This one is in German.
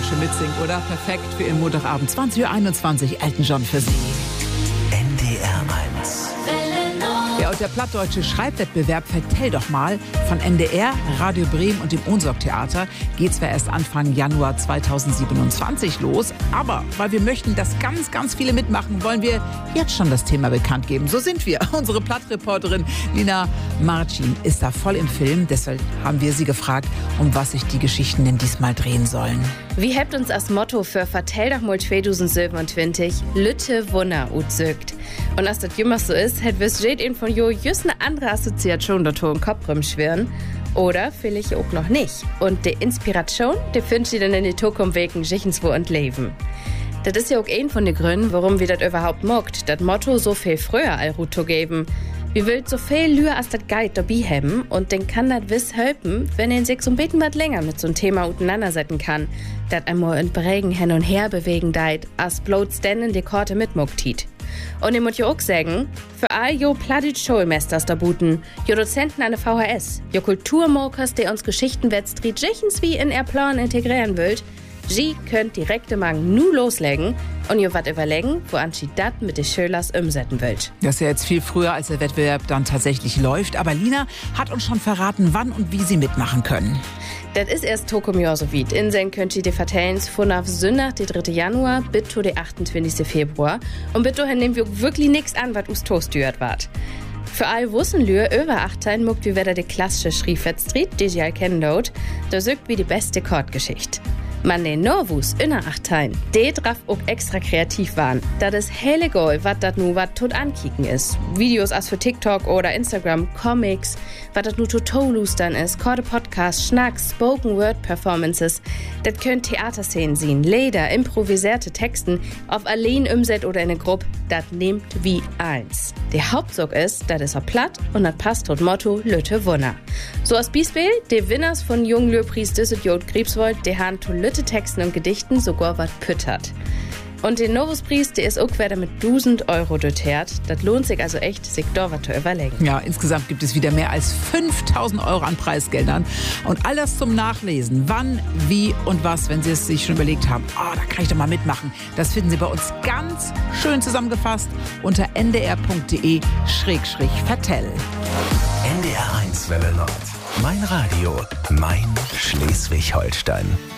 schön mitsingen, oder? Perfekt für Ihren Montagabend, 20:21 Uhr, Elton John für Sie. NDR 1. Ja, und der plattdeutsche Schreibwettbewerb Vertell doch mal von NDR, Radio Bremen und dem Ohnsorg-Theater geht zwar erst Anfang Januar 2027 los, aber weil wir möchten, dass ganz, ganz viele mitmachen, wollen wir jetzt schon das Thema bekannt geben. So sind wir. Unsere Plattreporterin Lina Marcin ist da voll im Film, deshalb haben wir sie gefragt, um was sich die Geschichten denn diesmal drehen sollen. Wie habt uns das Motto für Vertell doch mal 2027 Lütte Wunder utzögt. Und als das jemals so ist, hat wirst jeden von jo just eine andere Assoziation dazu im Kopf rumschwirren. Oder vielleicht auch noch nicht. Und die Inspiration, die findet ihr dann in die Zukunft wegen Schichenswo und Leben. Das ist ja auch ein von den Gründen, warum wir das überhaupt mogt, das Motto so viel früher all Ruto geben. Wir will so viel Lühe als das Guide dabei haben und den kann das wiss helfen, wenn er sich so ein bisschen was länger mit so einem Thema auseinandersetzen kann, das einmal in Regen hin und her bewegen deit, als bloß denn in die Korte mitmuckt. Und ich muss ja auch sagen, für all jo plattdeutsch Schulmesters da buten, jo Dozenten an der VHS, jo Kulturmokers, die uns Geschichtenwettstreet wie in ihr Plan integrieren wollt, sie könnt direkt morgen nu loslegen und ihr wat überlegen, woran sie dat mit den Schülers umsetzen wollt. Das ist ja jetzt viel früher, als der Wettbewerb dann tatsächlich läuft. Aber Lina hat uns schon verraten, wann und wie sie mitmachen können. Das ist erst Tokom Jahr so weit. Inseln könnt ihr die vertellen von auf Sonntag, den 3. Januar, bis zu den 28. Februar. Und bis dahin nehmen wir wirklich nichts an, was uns toastürt wird. Für all Wussenlühe über 18 muckt wie wieder die klassische Schriefettstreet, die sie all kennen dort, da sögt wie die beste Chordgeschichte. Man den Norwus in der 18, die drauf auch extra kreativ waren. Das ist helle Goal, was das nu wat tot ankicken ist. Videos als für TikTok oder Instagram, Comics, was das nu total lustern ist, korte Podcasts, Schnacks, Spoken-Word-Performances. Das könnt Theaterszenen sehen, Leder, improvisierte Texten, auf allein umset oder in eine Gruppe, das nehmt wie eins. Der Hauptzug ist, das ist auch platt und das passt tot Motto Lütte Wunder. So als Beispiel, die Winners von Junglöpris Düsseldorf Griebswold, die haben to Lütte Texten und Gedichten sogar wat püttert. Und den Novuspreis, der ist auch wieder mit 1.000 Euro dotiert. Das lohnt sich also echt, sich da was zu überlegen. Ja, insgesamt gibt es wieder mehr als 5.000 Euro an Preisgeldern. Und all das zum Nachlesen. Wann, wie und was, wenn Sie es sich schon überlegt haben. Oh, da kann ich doch mal mitmachen. Das finden Sie bei uns ganz schön zusammengefasst unter ndr.de/vertell. NDR 1 Welle Nord. Mein Radio, mein Schleswig-Holstein.